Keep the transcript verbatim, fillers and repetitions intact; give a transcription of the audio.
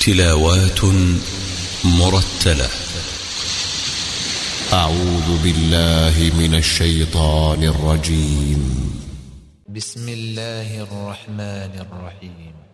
تلاوات مرتلة. أعوذ بالله من الشيطان الرجيم. بسم الله الرحمن الرحيم.